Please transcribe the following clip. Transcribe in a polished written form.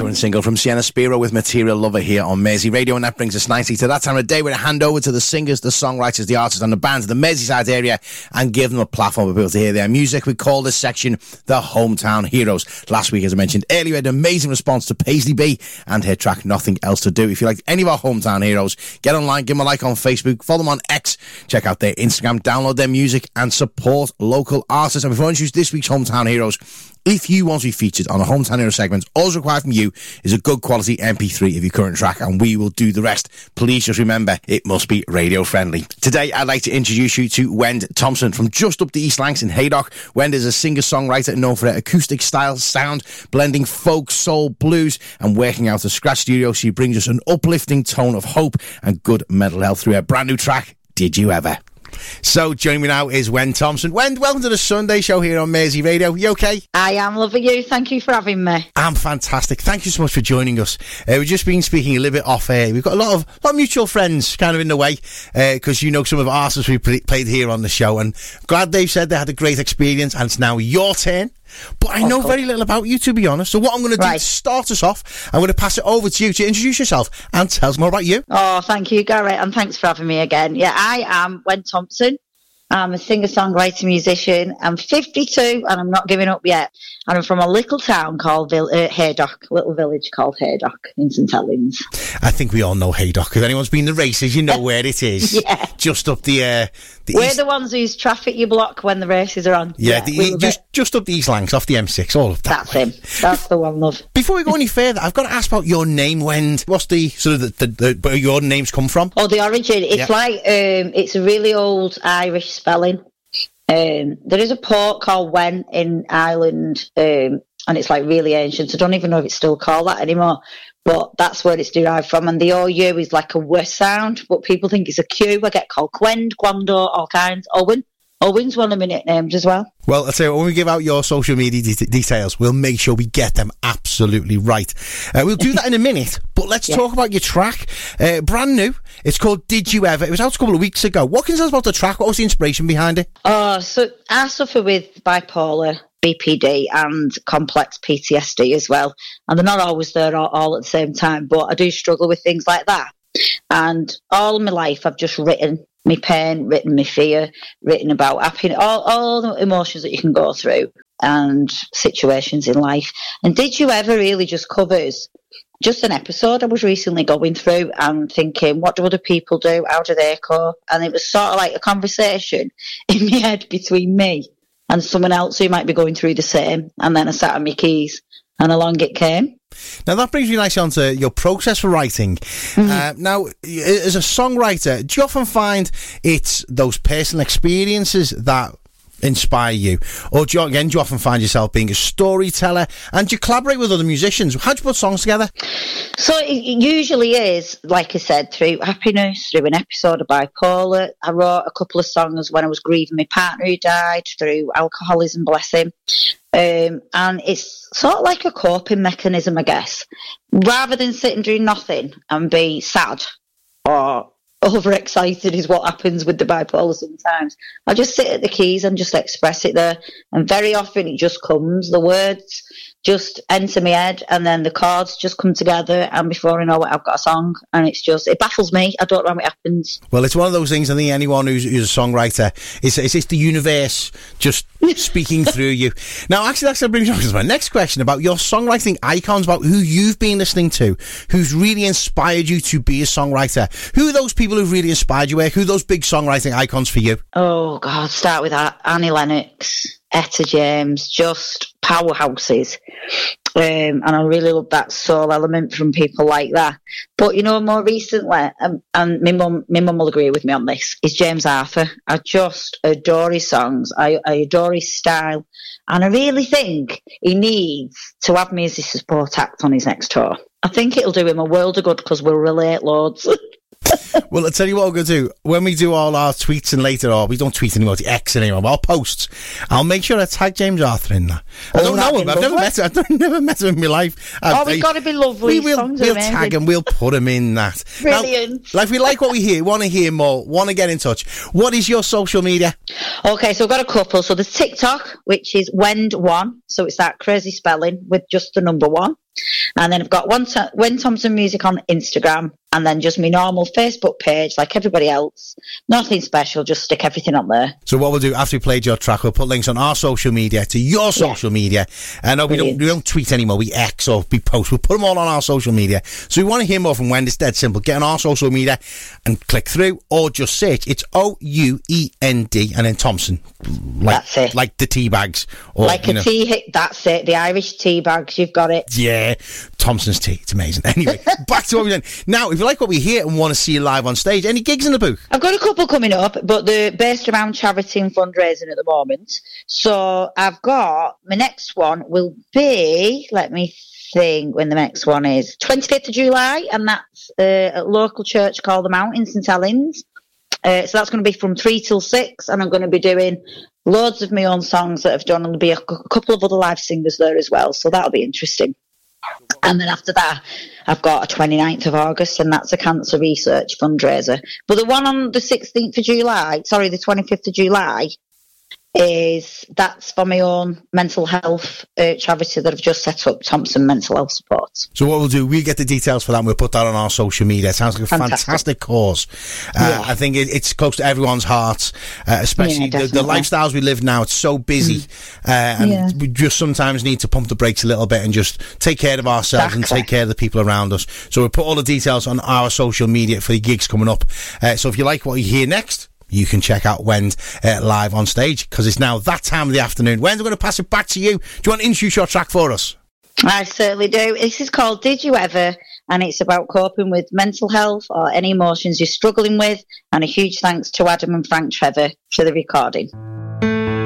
current single from Sienna Spiro with Material Lover here on Mersey Radio, and that brings us nicely to that time of day where I hand over to the singers, the songwriters, the artists and the bands of the Merseyside area and give them a platform for people to hear their music. We call this section the Hometown Heroes. Last week, as I mentioned earlier, we had an amazing response to Paisley B and her track Nothing Else to Do. If you like any of our Hometown Heroes, get online, give them a like on Facebook, follow them on X, check out their Instagram, download their music and support local artists. And before I introduce this week's Hometown Heroes, if you want to be featured on a Hometown Hero segment, all required from you is a good quality MP3 of your current track, and we will do the rest. Please just remember, it must be radio friendly. Today, I'd like to introduce you to Wend Thompson from just up the East Lancs in Haydock. Wend is a singer-songwriter known for her acoustic style sound, blending folk, soul, blues, and working out of Scratch Studio. She brings us an uplifting tone of hope and good mental health through her brand new track, Did You Ever? So joining me now is Wend Thompson. Wend, welcome to the Sunday show here on Mersey Radio. You okay? I am, loving you. Thank you for having me. I'm fantastic. Thank you so much for joining us. We've just been speaking a little bit off air. We've got a lot of mutual friends kind of in the way, because you know some of the artists we played here on the show, and glad they've said they had a great experience, and it's now your turn. But I know very little about you, to be honest. So what I'm going to do to start us off, I'm going to pass it over to you to introduce yourself and tell us more about you. Oh, thank you, Garrett, and thanks for having me again. Yeah, I am Wend Thompson. I'm a singer-songwriter, musician. I'm 52 and I'm not giving up yet. And I'm from a little town called Haydock, little village called Haydock in St Helens. I think we all know Haydock. If anyone's been to the races, you know where it is. Yeah. Just up the we're east... the ones whose traffic you block when the races are on. Yeah, just up the East Lancs, off the M6, all of that. That's him. That's the one, love. Before we go any further, I've got to ask about your name, Wend. What's the sort of where your names come from? Oh, the origin. It's like it's a really old Irish spelling. There is a port called Wen in Ireland, and it's like really ancient. I don't even know if it's still called that anymore, but that's where it's derived from. And the OU is like a W sound, but people think it's a Q. I get called Gwend, Gwando, all kinds. Owen's one of my nicknames as well. Well, I'll tell you, when we give out your social media details, we'll make sure we get them absolutely right. We'll do that in a minute, but let's talk about your track. Brand new. It's called Did You Ever? It was out a couple of weeks ago. What can you tell us about the track? What was the inspiration behind it? Oh, so I suffer with bipolar, BPD and complex PTSD as well. And they're not always there all at the same time, but I do struggle with things like that. And all my life I've just written my pain, written my fear, written about happiness, all the emotions that you can go through and situations in life. And Did You Ever really just covers just an episode I was recently going through and thinking, what do other people do? How do they cope? And it was sort of like a conversation in my head between me and someone else who might be going through the same. And then I sat on my keys and along it came. Now, that brings me nicely on to your process for writing. Now, as a songwriter, do you often find it's those personal experiences that inspire you? Or do you often find yourself being a storyteller, and do you collaborate with other musicians? How do you put songs together? So it usually is, like I said, through happiness, through an episode of bipolar. I wrote a couple of songs when I was grieving my partner who died, through alcoholism, bless him. And it's sort of like a coping mechanism, I guess. Rather than sit and do nothing and be sad or overexcited is what happens with the bipolar sometimes. I just sit at the keys and just express it there. And very often it just comes. The words just enter my head and then the chords just come together, and before I know it, I've got a song. And it baffles me. I don't know how it happens. Well, it's one of those things. I think anyone who's a songwriter, it's the universe just speaking through you. Now, actually, that brings me to my next question about your songwriting icons, about who you've been listening to, who's really inspired you to be a songwriter. Who are those people who've really inspired you? Who are those big songwriting icons for you? Oh, God, start with that. Annie Lennox, Etta James, just powerhouses. And I really love that soul element from people like that. But, you know, more recently, and my mum will agree with me on this, is James Arthur. I just adore his songs. I adore his style. And I really think he needs to have me as his support act on his next tour. I think it'll do him a world of good because we'll relate loads. Well, I'll tell you what we're going to do. When we do all our tweets and later, or we don't tweet anymore, the X anymore, but our posts, I'll make sure I tag James Arthur in that. I don't know him. I've never met him in my life. We've got to be lovely. We'll tag him. We'll put him in that. Brilliant. Now, if we like what we hear, want to hear more, want to get in touch, what is your social media? Okay, so I've got a couple. So there's TikTok, which is Wend1. So it's that crazy spelling with just the number 1. And then I've got Wen Thompson Music on Instagram, and then just my normal Facebook page, like everybody else. Nothing special, just stick everything on there. So what we'll do after we played your track, we'll put links on our social media to your social media. And we don't tweet anymore, we X or we post. We'll put them all on our social media. So we want to hear more from Wen. It's dead simple. Get on our social media and click through, or just search. It's OUEND and then Thompson. That's it. Like the tea bags. Or, like a tea, that's it. The Irish tea bags, you've got it. Yeah, Thompson's tea. It's amazing. Anyway, back to what we're doing. Now, if you like what we hear and want to see you live on stage, any gigs in the booth? I've got a couple coming up, but they're based around charity and fundraising at the moment. So I've got, my next one will be, let me think when the next one is, 25th of July, and that's a local church called The Mount in St Helens. So that's going to be from 3 till 6, and I'm going to be doing loads of my own songs that I've done, and there'll be a couple of other live singers there as well, so that'll be interesting. And then after that, I've got a 29th of August, and that's a cancer research fundraiser. But the one on the 16th of July, sorry, the 25th of July, that's for my own mental health charity that I've just set up, Thompson Mental Health Support. So what we'll do, we'll get the details for that and we'll put that on our social media. It sounds like a fantastic cause. I think it's close to everyone's hearts, especially the lifestyles we live now. It's so busy, and we just sometimes need to pump the brakes a little bit and just take care of ourselves and take care of the people around us. So we'll put all the details on our social media for the gigs coming up. So if you like what you hear next, you can check out Wen live on stage, because it's now that time of the afternoon. Wen, I'm going to pass it back to you. Do you want to introduce your track for us? I certainly do. This is called Did You Ever? And it's about coping with mental health or any emotions you're struggling with. And a huge thanks to Adam and Frank Trevor for the recording.